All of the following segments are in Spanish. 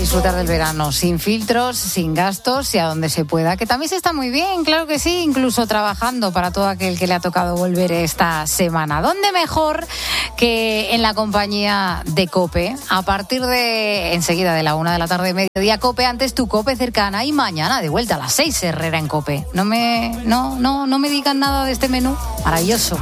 Disfrutar del verano sin filtros, sin gastos y a donde se pueda, que también se está muy bien, claro que sí, incluso trabajando para todo aquel que le ha tocado volver esta semana. ¿Dónde mejor que en la compañía de COPE? A partir de enseguida de la 1 de la tarde, mediodía, COPE, antes tu COPE cercana, y mañana de vuelta a las 6, Herrera en COPE. No me digan nada de este menú maravilloso.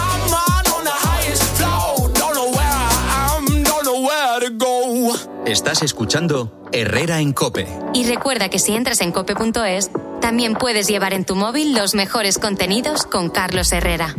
Estás escuchando Herrera en COPE. Y recuerda que si entras en cope.es, también puedes llevar en tu móvil los mejores contenidos con Carlos Herrera.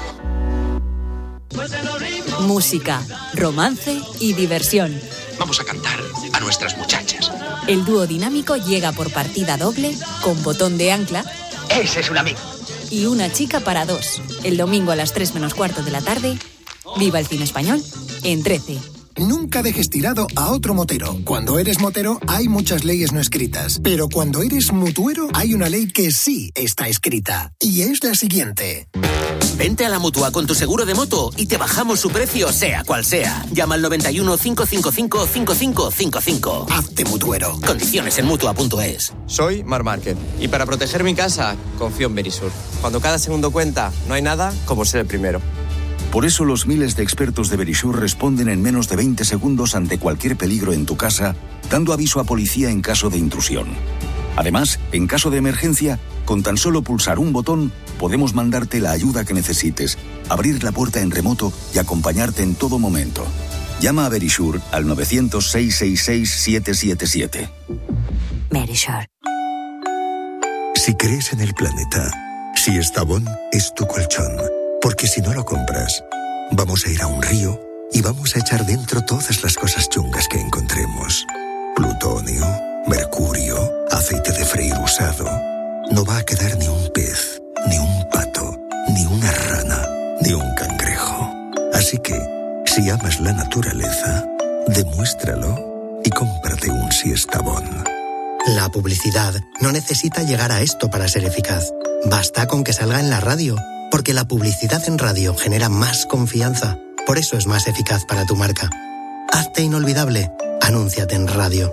Música, romance y diversión. Vamos a cantar a nuestras muchachas. El dúo dinámico llega por partida doble, con botón de ancla. Ese es un amigo. Y una chica para dos. El domingo a las 3 menos cuarto de la tarde. Viva el cine español en 13. Nunca dejes tirado a otro motero. Cuando eres motero hay muchas leyes no escritas, pero cuando eres mutuero hay una ley que sí está escrita, y es la siguiente. Vente a la Mutua con tu seguro de moto y te bajamos su precio sea cual sea. Llama al 91 555 5555. Hazte mutuero. Condiciones en Mutua.es. Soy Marc Márquez y para proteger mi casa confío en Verisur. Cuando cada segundo cuenta, no hay nada como ser el primero. Por eso los miles de expertos de Verisur responden en menos de 20 segundos ante cualquier peligro en tu casa, dando aviso a policía en caso de intrusión. Además, en caso de emergencia, con tan solo pulsar un botón, podemos mandarte la ayuda que necesites, abrir la puerta en remoto y acompañarte en todo momento. Llama a Verisur al 900-666-777. Verisur. Si crees en el planeta, si Estavón es tu colchón. Porque si no lo compras, vamos a ir a un río y vamos a echar dentro todas las cosas chungas que encontremos. Plutonio, mercurio, aceite de freír usado. No va a quedar ni un pez, ni un pato, ni una rana, ni un cangrejo. Así que, si amas la naturaleza, demuéstralo y cómprate un Siestabón. La publicidad no necesita llegar a esto para ser eficaz. Basta con que salga en la radio. Porque la publicidad en radio genera más confianza. Por eso es más eficaz para tu marca. Hazte inolvidable. Anúnciate en radio.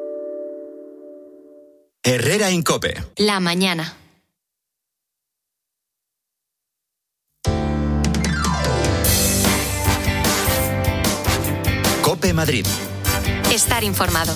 Herrera en COPE. La mañana. COPE Madrid. Estar informado.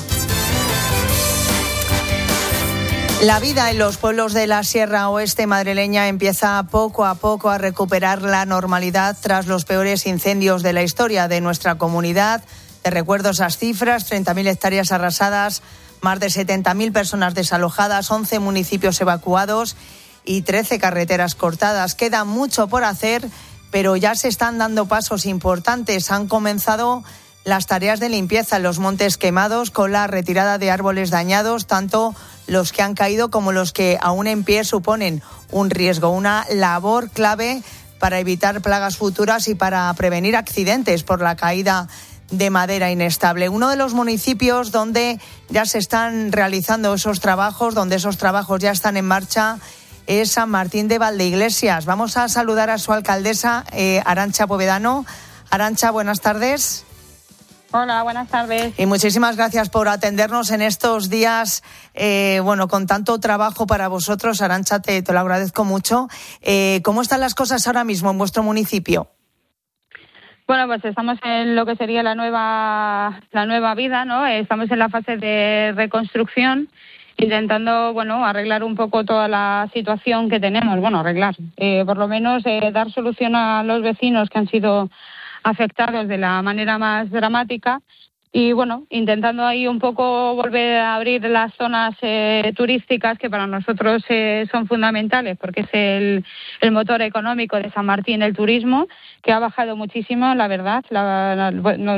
La vida en los pueblos de la Sierra Oeste madrileña empieza poco a poco a recuperar la normalidad tras los peores incendios de la historia de nuestra comunidad. Te recuerdo esas cifras: 30.000 hectáreas arrasadas, más de 70.000 personas desalojadas, 11 municipios evacuados y 13 carreteras cortadas. Queda mucho por hacer, pero ya se están dando pasos importantes. Han comenzado las tareas de limpieza en los montes quemados con la retirada de árboles dañados, tanto los que han caído como los que aún en pie suponen un riesgo, una labor clave para evitar plagas futuras y para prevenir accidentes por la caída de madera inestable. Uno de los municipios donde ya se están realizando esos trabajos, donde esos trabajos ya están en marcha, es San Martín de Valdeiglesias. Vamos a saludar a su alcaldesa, Arantxa Povedano. Arantxa, buenas tardes. Hola, buenas tardes. Y muchísimas gracias por atendernos en estos días, con tanto trabajo para vosotros. Arantxa, te lo agradezco mucho. ¿Cómo están las cosas ahora mismo en vuestro municipio? Bueno, pues estamos en lo que sería la nueva vida, ¿no? Estamos en la fase de reconstrucción, intentando, arreglar un poco toda la situación que tenemos. Por lo menos dar solución a los vecinos que han sido afectados de la manera más dramática y intentando ahí un poco volver a abrir las zonas turísticas que para nosotros son fundamentales, porque es el motor económico de San Martín, el turismo, que ha bajado muchísimo, la verdad. La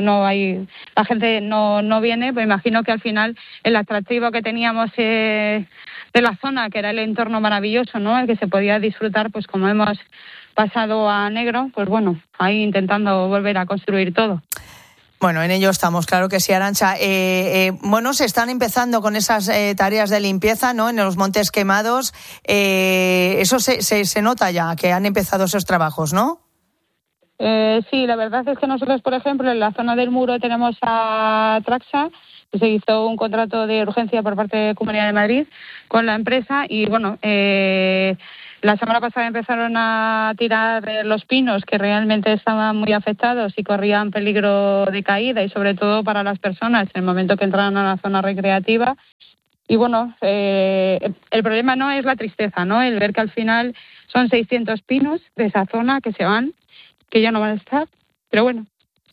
gente no viene, pues imagino que al final el atractivo que teníamos de la zona, que era el entorno maravilloso, ¿no?, el que se podía disfrutar, pues como hemos pasado a negro, pues ahí intentando volver a construir todo. Bueno, en ello estamos, claro que sí, Arantxa. Se están empezando con esas tareas de limpieza, ¿no?, en los montes quemados. Eso se nota ya, que han empezado esos trabajos, ¿no? Sí, la verdad es que nosotros, por ejemplo, en la zona del Muro tenemos a Traxa, se hizo un contrato de urgencia por parte de Comunidad de Madrid con la empresa y, bueno, la semana pasada empezaron a tirar los pinos que realmente estaban muy afectados y corrían peligro de caída, y sobre todo para las personas en el momento que entraran a la zona recreativa. Y bueno, el problema no es la tristeza, ¿no? El ver que al final son 600 pinos de esa zona que se van, que ya no van a estar, pero bueno,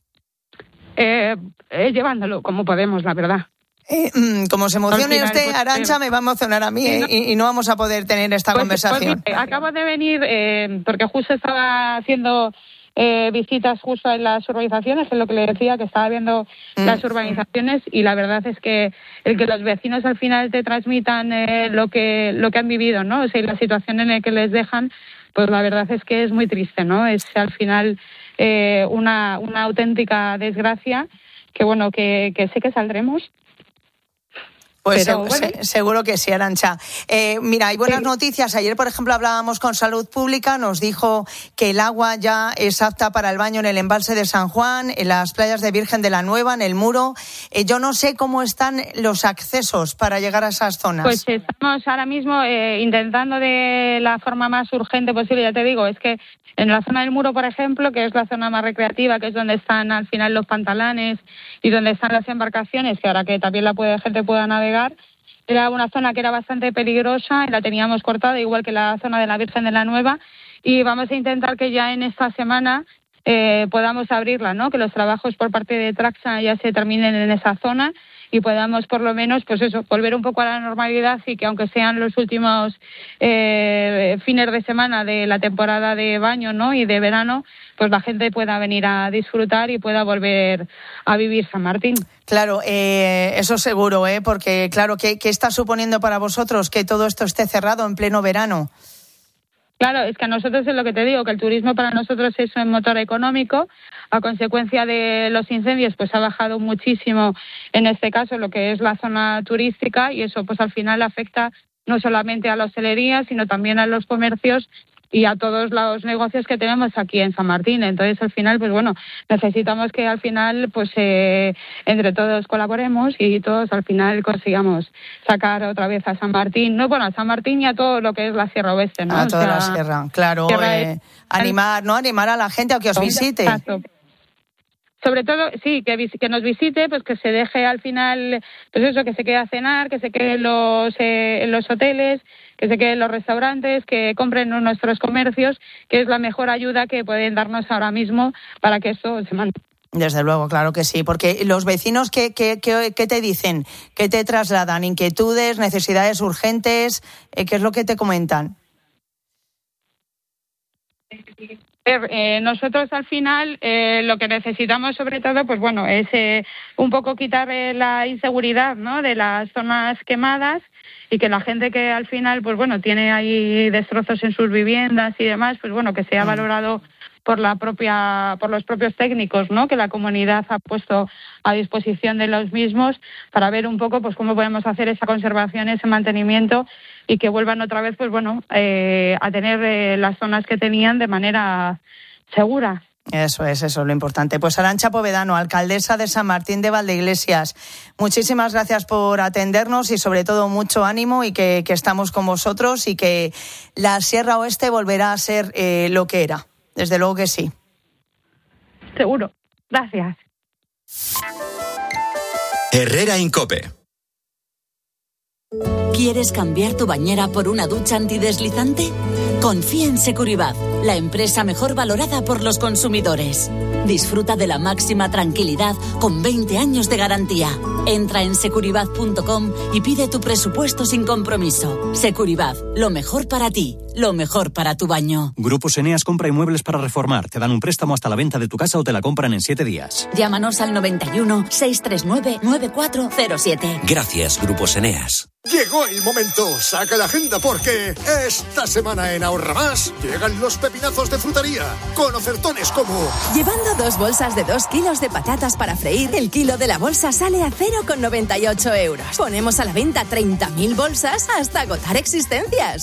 llevándolo como podemos, la verdad. Como se emocione usted, Arantxa, me va a emocionar a mí, y no vamos a poder tener esta conversación. Pues, acabo de venir porque justo estaba haciendo visitas justo en las urbanizaciones, es lo que le decía, que estaba viendo las urbanizaciones, y la verdad es que el que los vecinos al final te transmitan lo que han vivido, ¿no? O sea, la situación en la que les dejan, pues la verdad es que es muy triste, ¿no? Es al final una auténtica desgracia, que bueno, que sé que saldremos. Pues seguro que sí, Arantxa. Mira, hay buenas noticias. Ayer, por ejemplo, hablábamos con Salud Pública, nos dijo que el agua ya es apta para el baño en el embalse de San Juan, en las playas de Virgen de la Nueva, en el Muro. Yo no sé cómo están los accesos para llegar a esas zonas. Pues estamos ahora mismo intentando de la forma más urgente posible, ya te digo, es que en la zona del Muro, por ejemplo, que es la zona más recreativa, que es donde están al final los pantalanes y donde están las embarcaciones, que ahora que también la gente pueda navegar, era una zona que era bastante peligrosa y la teníamos cortada, igual que la zona de la Virgen de la Nueva, y vamos a intentar que ya en esta semana podamos abrirla, ¿no? Que los trabajos por parte de Traxa ya se terminen en esa zona y podamos por lo menos, pues eso, volver un poco a la normalidad, y que aunque sean los últimos fines de semana de la temporada de baño, ¿no? Y de verano, pues la gente pueda venir a disfrutar y pueda volver a vivir San Martín. Claro, eso seguro, porque claro, ¿qué está suponiendo para vosotros que todo esto esté cerrado en pleno verano? Claro, es que a nosotros es lo que te digo, que el turismo para nosotros es un motor económico. A consecuencia de los incendios, pues ha bajado muchísimo, en este caso, lo que es la zona turística, y eso pues al final afecta no solamente a la hostelería, sino también a los comercios y a todos los negocios que tenemos aquí en San Martín. Entonces, al final, pues bueno, necesitamos que al final, pues entre todos colaboremos y todos al final consigamos sacar otra vez a San Martín, no, bueno, a San Martín y a todo lo que es la Sierra Oeste, ¿no? A toda la sierra, claro. Animar a la gente a que os visite. Exacto. Sobre todo, sí, que nos visite, pues que se deje al final, pues eso, que se quede a cenar, que se quede en los hoteles, que se quede en los restaurantes, que compren en nuestros comercios, que es la mejor ayuda que pueden darnos ahora mismo para que esto se mantenga. Desde luego, claro que sí, porque los vecinos, ¿qué te dicen? ¿Qué te trasladan? ¿Inquietudes, necesidades urgentes? ¿Qué es lo que te comentan? Nosotros al final lo que necesitamos sobre todo, pues bueno, es un poco quitar la inseguridad, ¿no? De las zonas quemadas, y que la gente que al final, pues bueno, tiene ahí destrozos en sus viviendas y demás, pues bueno, que sea valorado por los propios técnicos, ¿no? Que la comunidad ha puesto a disposición de los mismos, para ver un poco pues cómo podemos hacer esa conservación, ese mantenimiento, y que vuelvan otra vez, pues bueno, a tener las zonas que tenían de manera segura. Eso es lo importante. Pues Arantxa Povedano, alcaldesa de San Martín de Valdeiglesias, muchísimas gracias por atendernos, y sobre todo mucho ánimo, y que estamos con vosotros, y que la Sierra Oeste volverá a ser lo que era. Desde luego que sí. Seguro. Gracias. Herrera en COPE. ¿Quieres cambiar tu bañera por una ducha antideslizante? Confía en Securibat, la empresa mejor valorada por los consumidores. Disfruta de la máxima tranquilidad con 20 años de garantía. Entra en securibat.com y pide tu presupuesto sin compromiso. Securibat, lo mejor para ti, lo mejor para tu baño. Grupos Eneas compra inmuebles para reformar. Te dan un préstamo hasta la venta de tu casa o te la compran en 7 días. Llámanos al 91 639 9407. Gracias, Grupos Eneas. Llegó el momento, saca la agenda, porque esta semana en Ahorra Más llegan los pepinazos de frutería, con ofertones como... Llevando 2 bolsas de 2 kilos de patatas para freír, el kilo de la bolsa sale a 0,98 euros. Ponemos a la venta 30.000 bolsas hasta agotar existencias.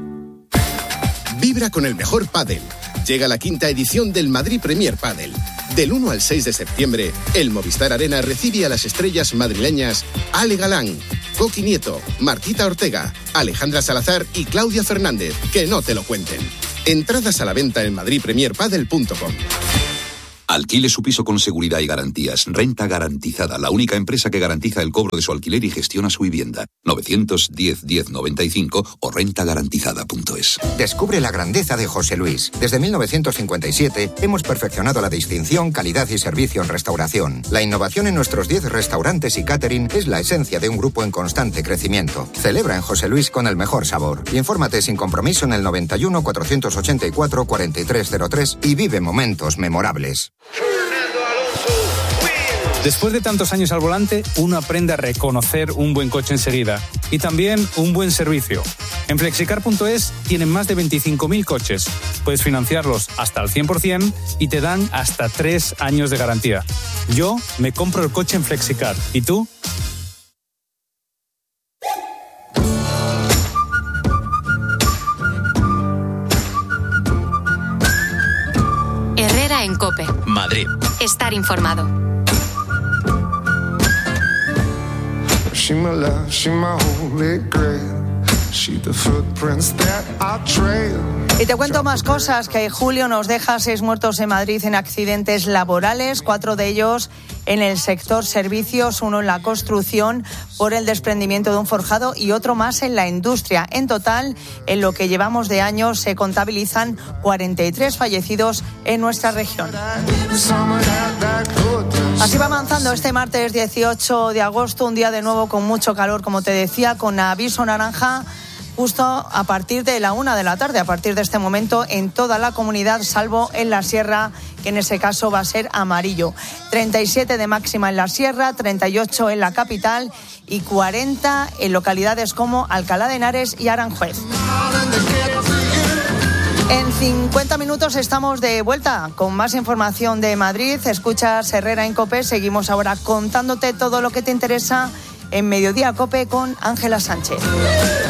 Vibra con el mejor pádel. Llega la 5ª edición del Madrid Premier Pádel. Del 1 al 6 de septiembre, el Movistar Arena recibe a las estrellas madrileñas Ale Galán, Coqui Nieto, Martita Ortega, Alejandra Salazar y Claudia Fernández. Que no te lo cuenten. Entradas a la venta en madridpremierpadel.com. Alquile su piso con seguridad y garantías. Renta Garantizada, la única empresa que garantiza el cobro de su alquiler y gestiona su vivienda. 910-1095 o rentagarantizada.es. Descubre la grandeza de José Luis. Desde 1957 hemos perfeccionado la distinción, calidad y servicio en restauración. La innovación en nuestros 10 restaurantes y catering es la esencia de un grupo en constante crecimiento. Celebra en José Luis con el mejor sabor. Infórmate sin compromiso en el 91 484 4303 y vive momentos memorables. Después de tantos años al volante, uno aprende a reconocer un buen coche enseguida y también un buen servicio. En Flexicar.es tienen más de 25.000 coches. Puedes financiarlos hasta el 100% y te dan hasta 3 años de garantía. Yo me compro el coche en Flexicar. ¿Y tú? Herrera en COPE. Madrid. Estar informado. She my love, she my holy grail. She the footprints that I trail. Y te cuento más cosas, que julio nos deja 6 muertos en Madrid en accidentes laborales, 4 de ellos en el sector servicios, 1 en la construcción por el desprendimiento de un forjado y otro más en la industria. En total, en lo que llevamos de año, se contabilizan 43 fallecidos en nuestra región. Así va avanzando este martes 18 de agosto, un día de nuevo con mucho calor, como te decía, con aviso naranja justo a partir de la 1 de la tarde, a partir de este momento en toda la comunidad, salvo en la sierra, que en ese caso va a ser amarillo. 37 de máxima en la sierra, 38 en la capital y 40 en localidades como Alcalá de Henares y Aranjuez. En 50 minutos estamos de vuelta con más información de Madrid. Escuchas Herrera en COPE. Seguimos ahora contándote todo lo que te interesa en Mediodía COPE con Ángela Sánchez.